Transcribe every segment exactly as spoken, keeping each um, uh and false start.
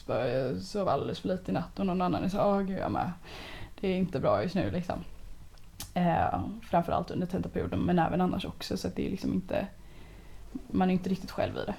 bara, jag sov alldeles för lite i natt och någon annan är så, åh gud jag med. Det är inte bra just nu liksom. Eh, framförallt under tentaperioden men även annars också, så att det är liksom inte, man är inte riktigt själv i det.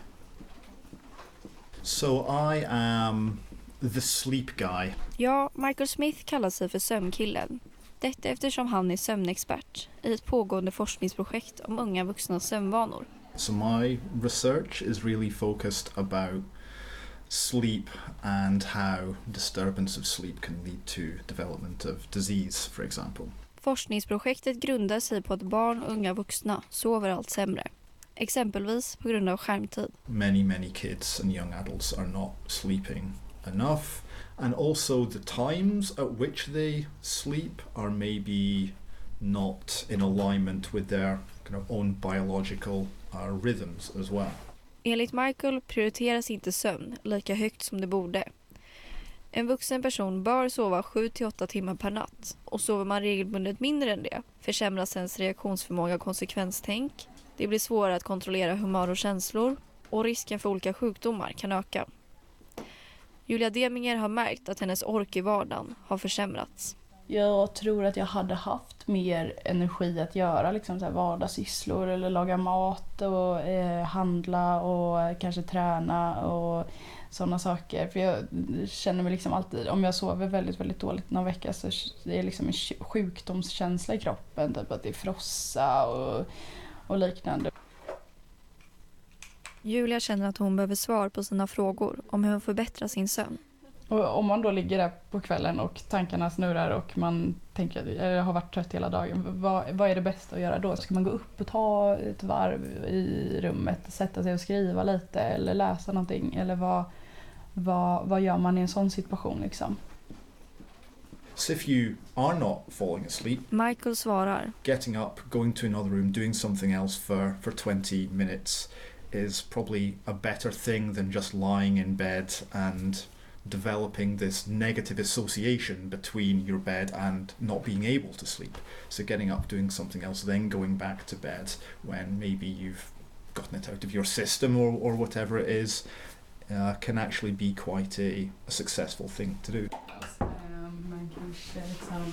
So I am the sleep guy. Ja, Michael Smith kallar sig för sömnkillen. Detta eftersom han är sömnexpert i ett pågående forskningsprojekt om unga vuxnas sömnvanor. So my research is really focused about sleep and how disturbance of sleep can lead to development of disease, for example. Forskningsprojektet grundar sig på att barn och unga vuxna sover allt sämre. Exempelvis på grund av skärmtid. Many, many kids and young adults are not sleeping enough. And also the times at which they sleep are maybe not in alignment with their kind of own biological uh, rhythms as well. Enligt Michael prioriteras inte sömn lika högt som det borde. En vuxen person bör sova sju till åtta timmar per natt, och sover man regelbundet mindre än det försämras ens reaktionsförmåga och konsekvenstänk. Det blir svårare att kontrollera humör och känslor, och risken för olika sjukdomar kan öka. Julia Deminger har märkt att hennes ork i vardagen har försämrats. Jag tror att jag hade haft mer energi att göra liksom så här vardagssysslor eller laga mat och eh, handla och kanske träna och sådana saker. För jag känner mig liksom alltid, om jag sover väldigt väldigt dåligt någon vecka så det är liksom en sjukdomskänsla i kroppen, typ att det är frossa och, och liknande. Julia känner att hon behöver svar på sina frågor om hur hon förbättrar sin sömn. Och om man då ligger där på kvällen och tankarna snurrar och man tänker att jag har varit trött hela dagen, vad, vad är det bästa att göra då? Ska man gå upp och ta ett varv i rummet, sätta sig och skriva lite eller läsa någonting? Eller vad, vad, vad gör man i en sån situation liksom? So if you are not falling asleep, Michael svarar. getting up, going to another room, doing something else for, for twenty minutes is probably a better thing than just lying in bed and developing this negative association between your bed and not being able to sleep. So getting up, doing something else, then going back to bed when maybe you've gotten it out of your system or, or whatever it is, uh, can actually be quite a, a successful thing to do. Man kanske liksom,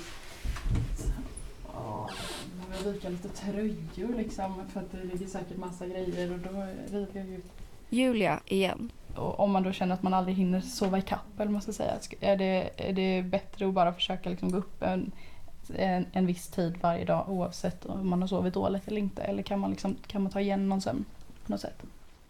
åh, man vill vika lite tröjor liksom, för att det ligger säkert massa grejer och då river jag ut. Julia igen. Och om man då känner att man aldrig hinner sova i kapp, eller man ska säga, är det, är det bättre att bara försöka liksom gå upp en, en, en viss tid varje dag oavsett om man har sovit dåligt eller inte, eller kan man, liksom, kan man ta igen någon sömn på något sätt?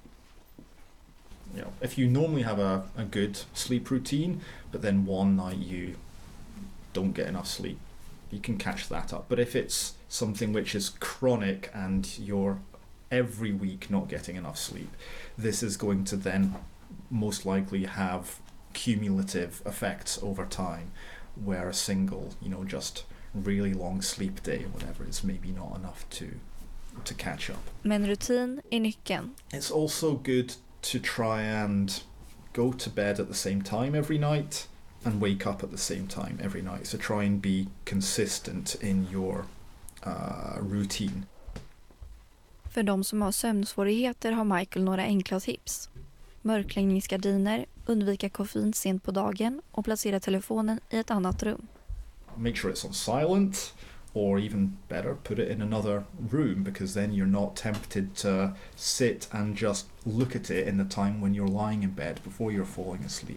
You know, if you normally have a, a good sleep routine, but then one night you don't get enough sleep, you can catch that up. But if it's something which is chronic and you're every week not getting enough sleep, this is going to then most likely have cumulative effects over time, where a single, you know, just really long sleep day or whatever is maybe not enough to to catch up. Men rutin är nyckeln. It's also good to try and go to bed at the same time every night and wake up at the same time every night. So try and be consistent in your uh, routine. För de som har sömnsvårigheter har Michael några enkla tips. Mörkläggningsgardiner, undvika koffein sent på dagen och placera telefonen i ett annat rum. Make sure it's on silent, or even better, put it in another room, because then you're not tempted to sit and just look at it in the time when you're lying in bed before you're falling asleep.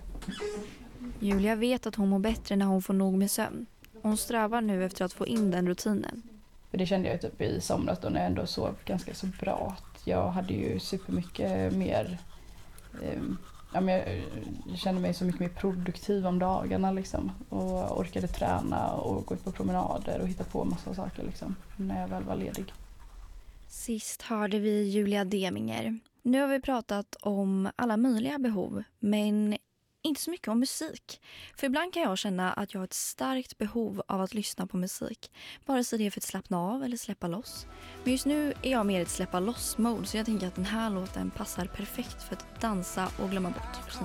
Julia vet att hon mår bättre när hon får nog med sömn. Hon strävar nu efter att få in den rutinen. För det kände jag typ i somras då när jag ändå sov ganska så bra. Jag hade ju supermycket mer... Eh, ja, men jag, jag kände mig så mycket mer produktiv om dagarna liksom. Och orkade träna och gå ut på promenader och hitta på massa saker liksom, när jag väl var ledig. Sist hörde vi Julia Deminger. Nu har vi pratat om alla möjliga behov, men inte så mycket om musik. För ibland kan jag känna att jag har ett starkt behov av att lyssna på musik. Bara så det är för att slappna av eller släppa loss. Men just nu är jag mer i ett släppa loss-mode, så jag tänker att den här låten passar perfekt för att dansa och glömma bort.